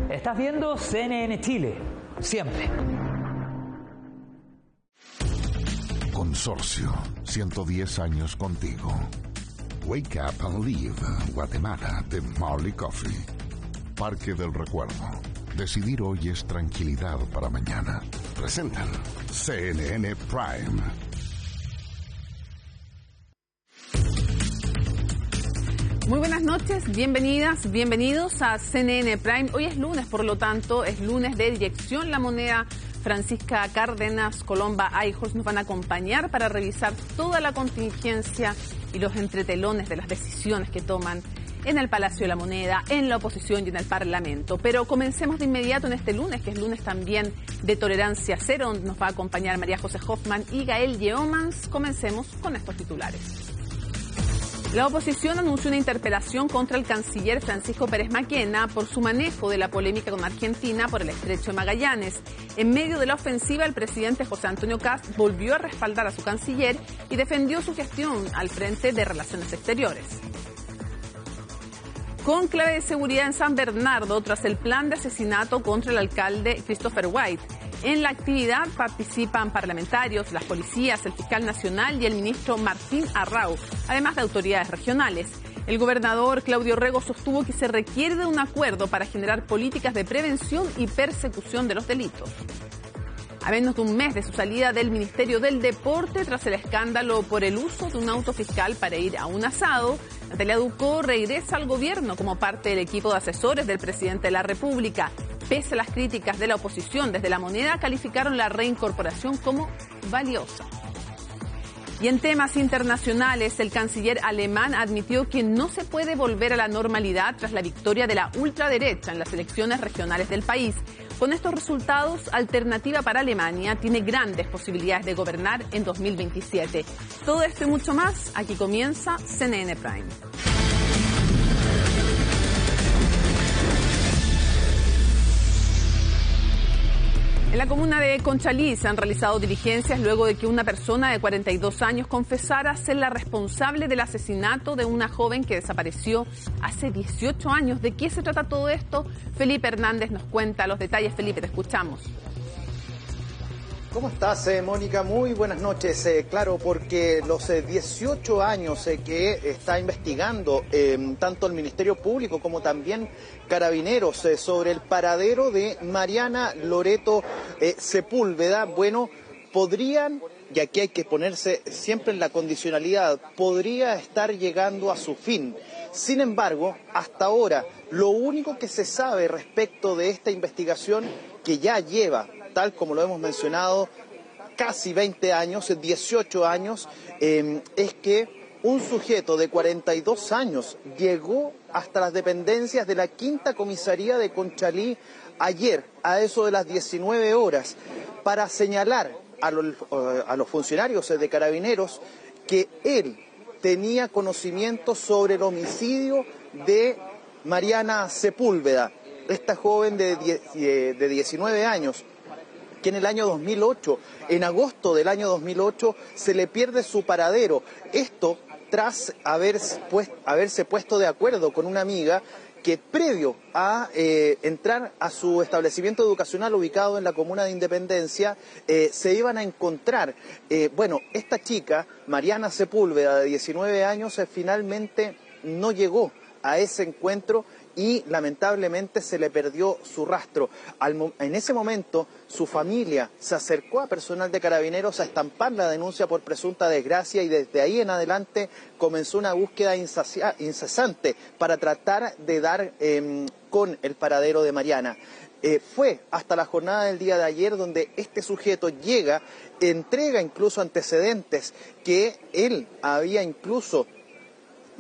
Estás viendo CNN Chile, siempre. Consorcio, 110 años contigo. Wake Up and Live, Guatemala, de Marley Coffee. Parque del Recuerdo. Decidir hoy es tranquilidad para mañana. Presentan CNN Prime. Muy buenas noches, bienvenidas, bienvenidos a CNN Prime. Hoy es lunes, por lo tanto, es lunes de Dirección La Moneda. Francisca Cárdenas, Colomba Aijos nos van a acompañar para revisar toda la contingencia y los entretelones de las decisiones que toman en el Palacio de la Moneda, en la oposición y en el Parlamento. Pero comencemos de inmediato en este lunes, que es lunes también de Tolerancia Cero, donde nos va a acompañar María José Hoffman y Gael Yeomans. Comencemos con estos titulares. La oposición anunció una interpelación contra el canciller Francisco Pérez Maquena por su manejo de la polémica con Argentina por el Estrecho de Magallanes. En medio de la ofensiva, el presidente José Antonio Kast volvió a respaldar a su canciller y defendió su gestión al frente de Relaciones Exteriores. Cónclave de seguridad en San Bernardo tras el plan de asesinato contra el alcalde Christopher White. En la actividad participan parlamentarios, las policías, el fiscal nacional y el ministro Martín Arrau, además de autoridades regionales. El gobernador Claudio Rego sostuvo que se requiere de un acuerdo para generar políticas de prevención y persecución de los delitos. A menos de un mes de su salida del Ministerio del Deporte tras el escándalo por el uso de un auto fiscal para ir a un asado, Natalia Ducó regresa al gobierno como parte del equipo de asesores del presidente de la República. Pese a las críticas de la oposición, desde La Moneda calificaron la reincorporación como valiosa. Y en temas internacionales, el canciller alemán admitió que no se puede volver a la normalidad tras la victoria de la ultraderecha en las elecciones regionales del país. Con estos resultados, Alternativa para Alemania tiene grandes posibilidades de gobernar en 2027. Todo esto y mucho más, aquí comienza CNN Prime. En la comuna de Conchalí se han realizado diligencias luego de que una persona de 42 años confesara ser la responsable del asesinato de una joven que desapareció hace 18 años. ¿De qué se trata todo esto? Felipe Hernández nos cuenta los detalles. Felipe, te escuchamos. ¿Cómo estás, Mónica? Muy buenas noches. Claro, porque los 18 años que está investigando tanto el Ministerio Público como también Carabineros sobre el paradero de Mariana Loreto Sepúlveda, bueno, podrían, y aquí hay que ponerse siempre en la condicionalidad, podría estar llegando a su fin. Sin embargo, hasta ahora, lo único que se sabe respecto de esta investigación, que ya lleva, tal como lo hemos mencionado, casi 20 años, 18 años, es que un sujeto de 42 años llegó hasta las dependencias de la Quinta Comisaría de Conchalí ayer, a eso de las 19 horas, para señalar a los funcionarios de Carabineros que él tenía conocimiento sobre el homicidio de Mariana Sepúlveda, esta joven de 19 años, que en el año 2008, en agosto del año 2008, se le pierde su paradero. Esto tras haberse puesto de acuerdo con una amiga que previo a entrar a su establecimiento educacional ubicado en la comuna de Independencia, se iban a encontrar. Bueno, esta chica, Mariana Sepúlveda, de 19 años, finalmente no llegó a ese encuentro y lamentablemente se le perdió su rastro. En ese momento, su familia se acercó a personal de Carabineros a estampar la denuncia por presunta desgracia y desde ahí en adelante comenzó una búsqueda incesante para tratar de dar con el paradero de Mariana. Fue hasta la jornada del día de ayer donde este sujeto llega, entrega incluso antecedentes que él había incluso